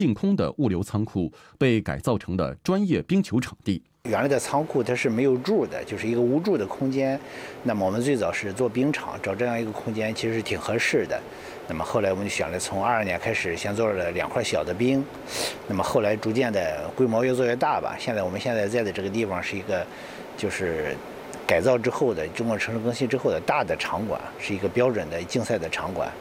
净空的物流仓库被改造成了专业冰球场地。 原来的仓库它是没有柱的，就是一个无柱的空间。那么我们最早是做冰场，找这样一个空间其实是挺合适的。那么后来我们就选了，从22年开始，先做了2块小的冰。那么后来逐渐的规模越做越大吧。我们现在在的这个地方是一个，就是改造之后的中国城市更新之后的大的场馆，是一个标准的竞赛的场馆。